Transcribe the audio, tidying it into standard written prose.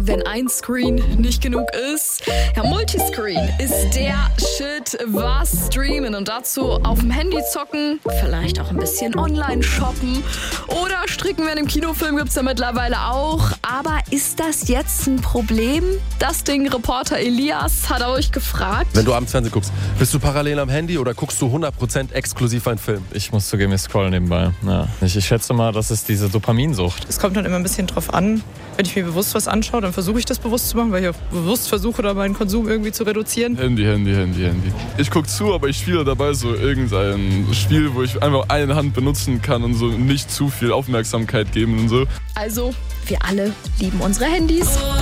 wenn ein Screen nicht genug ist. Ja, Multiscreen ist der Shit, was streamen und dazu auf dem Handy zocken, vielleicht auch ein bisschen online shoppen oder stricken während dem Kinofilm gibt's ja mittlerweile auch. Aber ist das jetzt ein Problem? Das Ding Reporter Elias hat euch gefragt. Wenn du abends Fernsehen guckst, bist du parallel am Handy oder guckst du 100% exklusiv einen Film? Ich muss zugeben, ich scroll nebenbei. Ja. Ich schätze mal, das ist diese Dopaminsucht. Es kommt dann immer ein bisschen drauf an. Wenn ich mir bewusst was anschaue, dann versuche ich das bewusst zu machen, weil ich auch bewusst versuche, da meinen Konsum irgendwie zu reduzieren. Handy. Ich gucke zu, aber ich spiele dabei so irgendein Spiel, wo ich einfach eine Hand benutzen kann und so nicht zu viel Aufmerksamkeit geben und so. Also, wir alle lieben unsere Handys.